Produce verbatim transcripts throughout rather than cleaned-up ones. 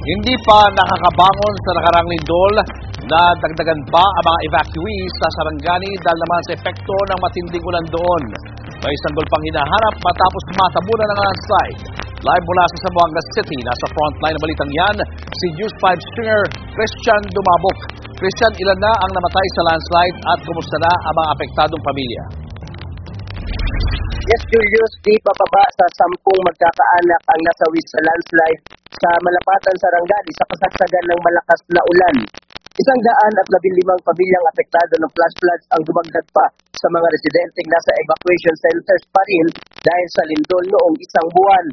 Hindi pa nakakabangon sa nakarang lindol na dagdagan pa ang mga evacuees sa Sarangani dahil naman sa epekto ng matinding ulan doon. May sanggol pang hinahanap matapos matabunan ng landslide. Live mula sa Zamboanga City, nasa frontline ng balitang yan, si News five stringer Christian Dumabok. Christian, ilan na ang namatay sa landslide at kumusta na ang mga apektadong pamilya? Yes, Julius, di pababa sa sampung magkakaanak ang nasawi sa landslide sa Malapatan, Sarangani sa kasagsagan ng malakas na ulan. Isang daan at labing limang pamilyang apektado ng flash floods ang dumagdag pa sa mga residenteng nasa evacuation centers pa rin dahil sa lindol noong isang buwan.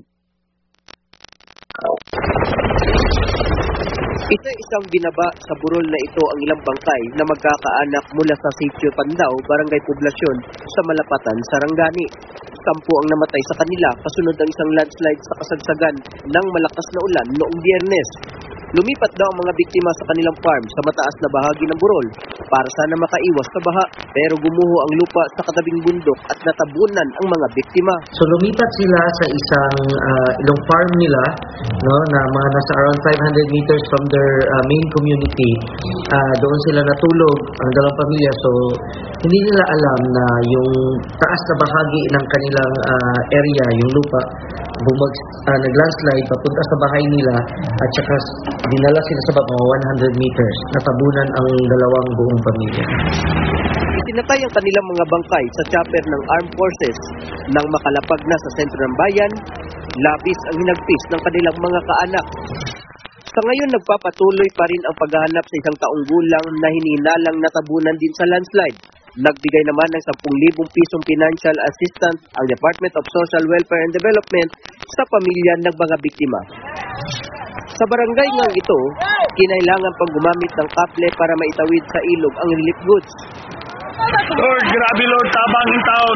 Isa-isang binaba sa burol na ito ang ilang bangkay na magkakaanak mula sa Sitio Pandaw, Barangay Poblasyon sa Malapatan, Sarangani. Sampu ang namatay sa kanila kasunod ng isang landslide sa kasagsagan ng malakas na ulan noong Biyernes. Lumipat daw ang mga biktima sa kanilang farm sa mataas na bahagi ng burol para sana makaiwas sa baha, pero gumuho ang lupa sa katabing bundok at natabunan ang mga biktima. So lumipat sila sa isang uh, ilong farm nila, no, na mga nasa around five hundred meters from their uh, main community. Uh, doon sila natulog ang dalawang pamilya, so hindi nila alam na yung taas na bahagi ng kanilang uh, area, yung lupa, bumag, uh, nag-landslide papunta sa bahay nila at saka dinala sila sa mga one hundred meters. Natabunan ang dalawang buong pamilya. Itinatay ang kanilang mga bangkay sa chopper ng Armed Forces nang makalapag na sa sentro ng bayan. Labis ang hinagpis ng kanilang mga kaanak. Sa ngayon, nagpapatuloy pa rin ang paghahanap sa isang taong gulang na hininalang natabunan din sa landslide. Nagbigay naman ng ten thousand pisong financial assistance ang Department of Social Welfare and Development sa pamilya ng mga biktima. Sa barangay ngang ito, kinailangan pang gumamit ng kaple para maitawid sa ilog ang relief goods. Lord, grabe Lord, tabang in town.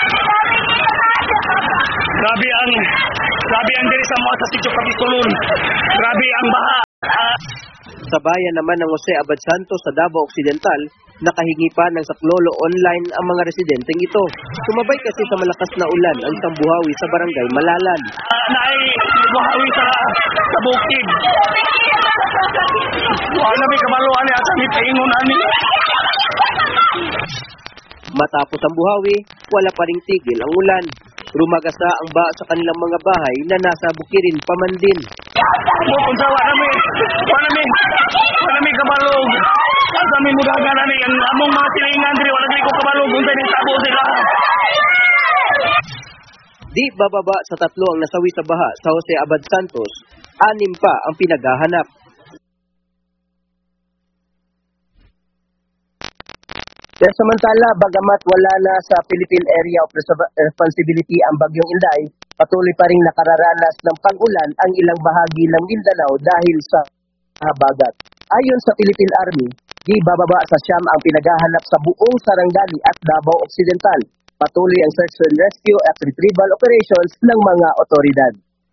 Grabe ang, grabe ang diri sa mga sa Sitio Kapikulon. Grabe ang baha. Sa bayan naman ng Jose Abad Santos sa Davao Occidental, nakahingi pa ng saklolo online ang mga residenteng ito. Sumabay kasi sa malakas na ulan ang isang buhawi sa barangay Malalan. Uh, naay buhawi sa, sa bukid. Wala may kabaluan niya sa mitingon ani. Matapos ang buhawi, wala pa ring tigil ang ulan. Rumagasa ang baha sa kanilang mga bahay na nasa bukirin pa man din. Kung sa wala may, wala may, wala may kabalog. Sa may mudagan ani, ang among mga silingan diri, wala may ko kabalog. Kung sa'yo tabo sila. Di bababa sa tatlo ang nasawi sa baha sa Jose Abad Santos, anim pa ang pinaghahanap. Pero samantala, bagamat wala na sa Philippine Area of Responsibility ang Bagyong Inday, patuloy pa rin nakararanas ng pag-ulan ang ilang bahagi ng Mindanao dahil sa habagat. Ayon sa Philippine Army, di bababa sa siyam ang pinaghahanap sa buong Sarangani at Davao Occidental. Patuloy ang search and rescue at retrieval operations ng mga otoridad.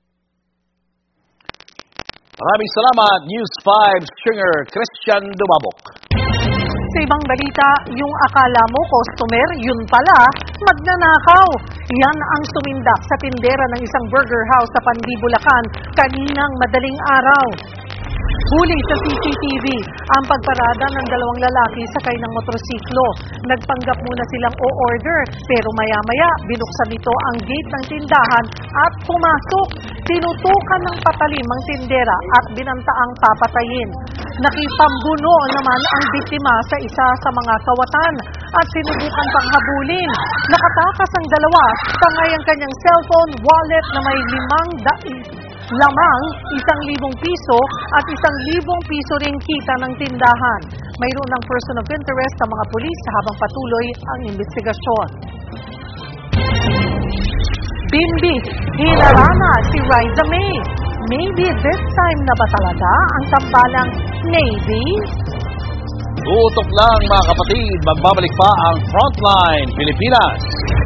Maraming salamat, News five stringer Christian Dumabok. Sa ibang balita, yung akala mo customer, yun pala, magnanakaw. Yan ang sumindak sa tindera ng isang burger house sa Pandi, Bulacan kaninang madaling araw. Huli sa C C T V ang pagparada ng dalawang lalaki sakay ng motorsiklo. Nagpanggap muna silang o-order pero maya-maya binuksan nito ang gate ng tindahan at pumasok. Tinutukan ng patalim ang tindera at binantaang papatayin. Nakipambuno naman ang biktima sa isa sa mga kawatan at sinubukan pang habulin. Nakatakas ang dalawa, tangay ang kanyang cellphone, wallet na may limang dai lamang, isang libong piso at isang libong piso ring kita ng tindahan. Mayroon ng person of interest sa mga pulis habang patuloy ang investigasyon. Bimbi, hinarana si Riza May. Maybe this time na ba talaga ang tambalang Navy? Tutok lang mga kapatid, magbabalik pa ang Frontline Pilipinas.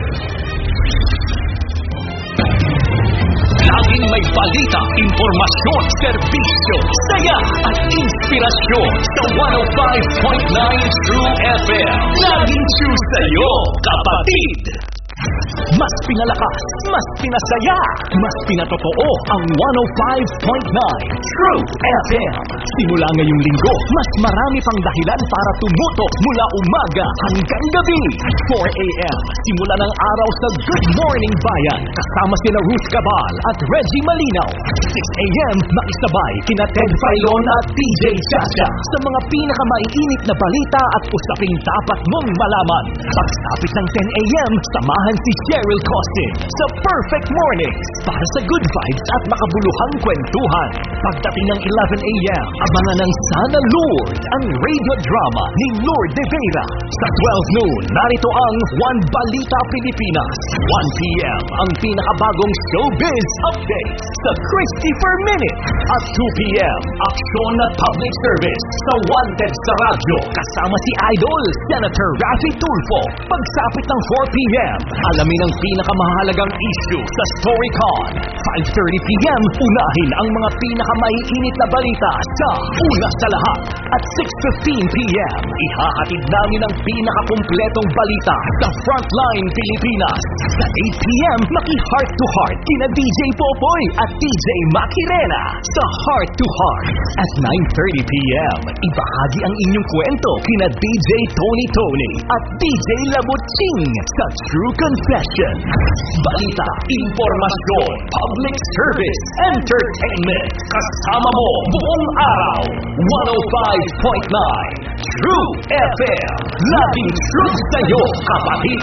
Laging may balita, impormasyon, serbisyo, saya at inspirasyon sa one oh five point nine True F M. Laging choose sa'yo, kapatid! Mas pinalakas, mas pinasaya, mas pinatotoo ang one oh five point nine True F M. Simula ngayong linggo, mas marami pang dahilan para tumutok mula umaga hanggang gabi. four a.m. Simula ng araw sa Good Morning Bayan. Kasama sina Ruth Cabal at Reggie Malinaw. six a.m. makisabay kina Ted Filon at D J Chacha sa mga pinakamaiinit na balita at usaping dapat mong malaman. Pagsapit ng ten a.m. samahan si Cheryl Costin sa Perfect Mornings para sa good vibes at makabuluhang kwentuhan. Pagdating ng eleven a.m. abangan ng Sana Lourd, ang radio drama ni Lourd de Vera. Sa twelve noon, narito ang One Balita Pilipinas. one p.m. ang pinakabagong showbiz updates sa Christopher Minute. At two p.m. aksyon at public service sa Wanted sa Radyo. Kasama si Idol, Senator Raffy Tulfo. Pagsapit ng four p.m. alamin ang pinakamahalagang issue sa StoryCon. five thirty p.m. unahin ang mga pinakamaiinit na balita sa Una sa Lahat. At six fifteen p.m. ihahatid namin ang pinakakumpletong balita sa Frontline Pilipinas. Sa eight p.m. maki-heart to heart kina D J Popoy at D J Makirena sa Heart to Heart. At nine thirty p.m. ibahagi ang inyong kwento kina D J Tony Tony at D J Labutsing sa True Confession. Balita, impormasyon, public service, entertainment. Kasama mo buong araw. one oh five point nine True F M. Laging true sa'yo, kapatid.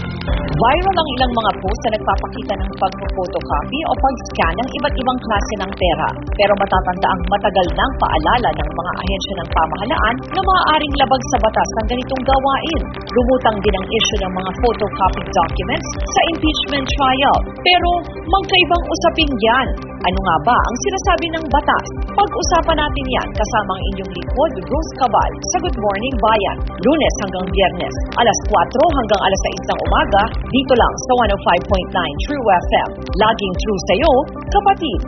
Viral ang ilang mga post na nagpapakita ng pagpo-photocopy o pag-scan ng iba't ibang klase ng pera. Pero matatanda ang matagal ng paalala ng mga ahensya ng pamahalaan na maaaring labag sa batas ng ganitong gawain. Lumutang din ang issue ng mga photocopied documents sa impeachment trial. Pero magkaibang usapin yan. Ano nga ba ang sinasabi ng batas? Pag-usapan natin yan kasama ang inyong lingkod, Ruth Cabal, sa Good Morning Bayan. Lunes hanggang Biyernes, alas kwatro hanggang alas sais ng umaga, dito lang sa one oh five point nine True F M. Laging true sa'yo, kapatid.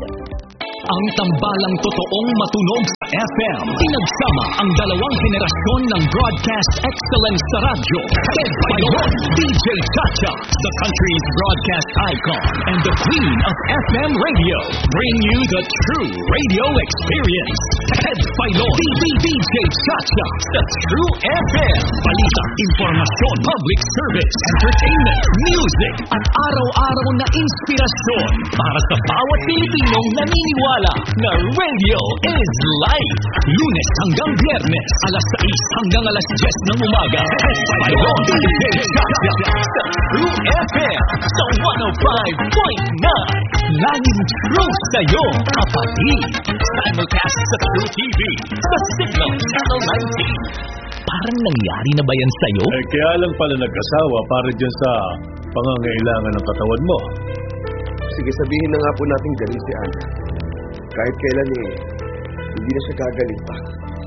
Ang tambalang totoong matunog sa F M. Pinagsama ang dalawang henerasyon ng broadcast excellence sa radyo. Ted Filon, D J Chacha, the country's broadcast icon, and the queen of F M radio. Bring you the true radio experience. Ted Filon, D J Chacha, sa True F M. Balita, informasyon, public service, entertainment, music, at araw-araw na inspirasyon para sa bawat Pilipinong naniniwala na radio is life. Lunes hanggang Biyernes, alas sais hanggang alas diyes ng umaga. Mayroon D J Chacha sa True F M sa one oh five point nine. Laging true sa'yo, kapatid. Simulcast sa True T V sa Signal Channel nineteen. Parang nangyari na ba yan sa'yo? Eh, kaya lang pala nagkasawa para dyan sa pangangailangan ng katawan mo. Sige, sabihin na nga po natin galing si Ana. Kahit kailan eh, hindi na siya gagaling pa.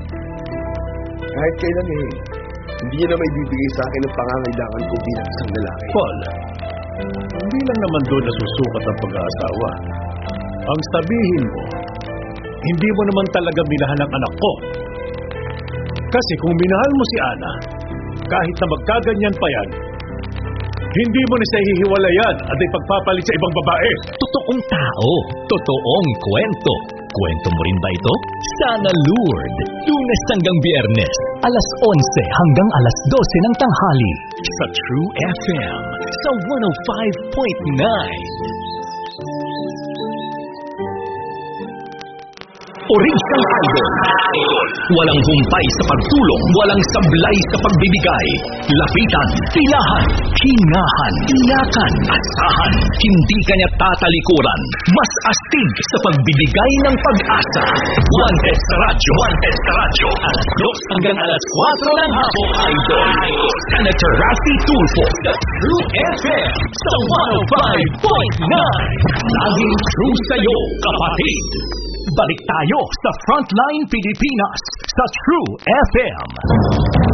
Kahit kailan eh, hindi niya na may bibigay sa akin ang pangangailangan ko bilang isang lalaki. Paul, hindi lang naman doon nasusukat ang pag-aasawa. Ang sabihin mo, hindi mo naman talaga minahan ang anak ko. Kasi kung minahal mo si Ana, kahit na magkaganyan pa yan, hindi mo na siya hihiwalayan at ay pagpapalit sa ibang babae. Totoong tao, totoong kwento. Kwento mo rin ba ito? Sana Lourd, Lunes hanggang Biyernes, alas onse hanggang alas dose ng tanghali sa True F M sa one oh five point nine. Original Idol. Walang humpay sa pagtulong, walang sablay sa pagbibigay. Lapitan, tilahan, hingahan, iyakan, asahan. Hindi kanya tatalikuran. Mas astig sa pagbibigay ng pag-asa. Wanted sa radyo, wanted sa radyo. Alas dos hanggang alas kwatro ng hapon, Idol. Senator Raffy Tulfo sa True F M sa one oh five point nine. Laging true sa'yo, kapatid. Balik tayo sa Frontline Pilipinas sa True F M.